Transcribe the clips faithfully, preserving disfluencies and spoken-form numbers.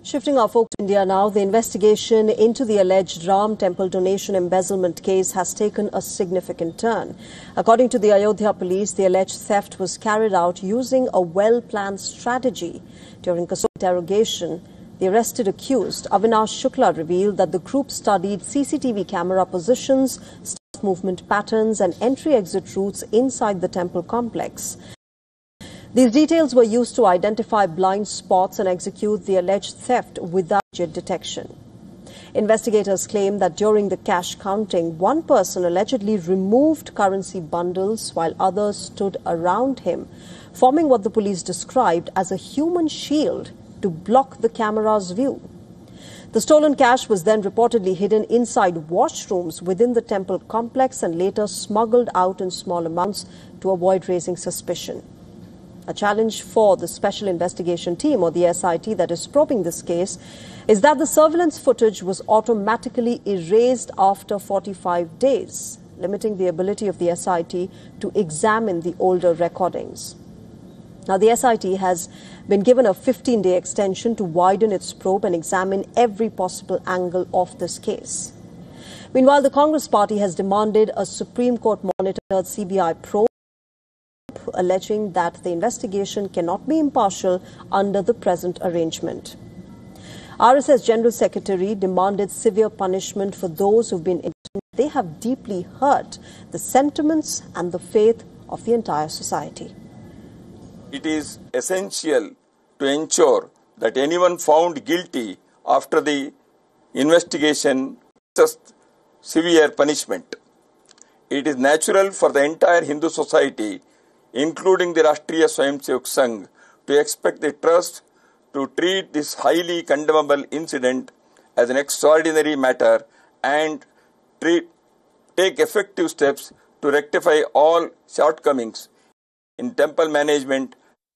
Shifting our focus to India now, the investigation into the alleged Ram Temple donation embezzlement case has taken a significant turn. According to the Ayodhya police, the alleged theft was carried out using a well-planned strategy. During custodial interrogation, the arrested accused, Avinash Shukla, revealed that the group studied C C T V camera positions, staff movement patterns and entry-exit routes inside the temple complex. These details were used to identify blind spots and execute the alleged theft without detection. Investigators claim that during the cash counting, one person allegedly removed currency bundles while others stood around him, forming what the police described as a human shield to block the camera's view. The stolen cash was then reportedly hidden inside washrooms within the temple complex and later smuggled out in small amounts to avoid raising suspicion. A challenge for the Special Investigation Team, or the S I T, that is probing this case is that the surveillance footage was automatically erased after forty-five days, limiting the ability of the S I T to examine the older recordings. Now, the S I T has been given a fifteen-day extension to widen its probe and examine every possible angle of this case. Meanwhile, the Congress party has demanded a Supreme Court-monitored C B I probe, alleging that the investigation cannot be impartial under the present arrangement. R S S General Secretary demanded severe punishment for those who've been innocent. They have deeply hurt the sentiments and the faith of the entire society. It is essential to ensure that anyone found guilty after the investigation faces severe punishment. It is natural for the entire Hindu society, including the Rashtriya Swayamsevak Sangh, to expect the trust to treat this highly condemnable incident as an extraordinary matter and treat, take effective steps to rectify all shortcomings in temple management.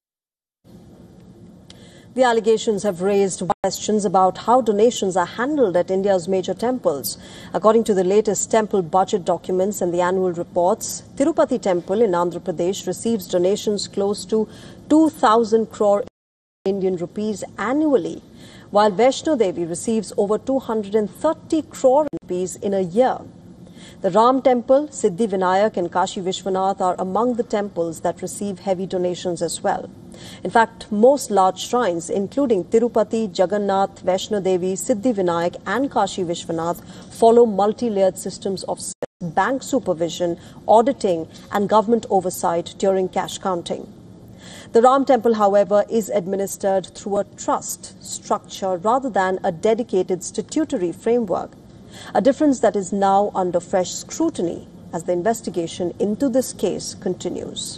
The allegations have raised questions about how donations are handled at India's major temples. According to the latest temple budget documents and the annual reports, Tirupati Temple in Andhra Pradesh receives donations close to two thousand crore Indian rupees annually, while Vaishno Devi receives over two hundred thirty crore rupees in a year. The Ram Temple, Siddhi Vinayak and Kashi Vishwanath are among the temples that receive heavy donations as well. In fact, most large shrines, including Tirupati, Jagannath, Vaishno Devi, Siddhi Vinayak and Kashi Vishwanath, follow multi-layered systems of bank supervision, auditing and government oversight during cash counting. The Ram Temple, however, is administered through a trust structure rather than a dedicated statutory framework, a difference that is now under fresh scrutiny as the investigation into this case continues.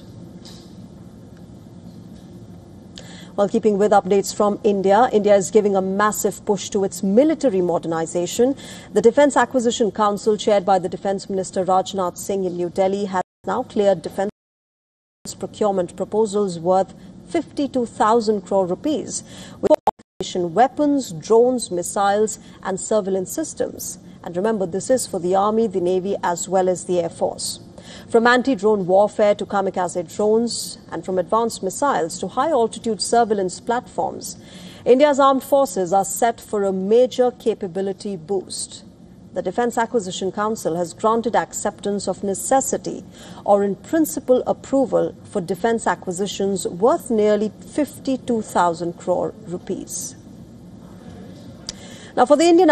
While keeping with updates from India, India is giving a massive push to its military modernization. The Defence Acquisition Council, chaired by the Defence Minister Rajnath Singh in New Delhi, has now cleared defence procurement proposals worth fifty-two thousand crore rupees, with operation weapons, drones, missiles and surveillance systems. And remember, this is for the Army, the Navy as well as the Air Force. From anti-drone warfare to kamikaze drones and from advanced missiles to high-altitude surveillance platforms, India's armed forces are set for a major capability boost. The Defence Acquisition Council has granted acceptance of necessity or in principle approval for defence acquisitions worth nearly fifty-two thousand crore rupees. Now, for the Indian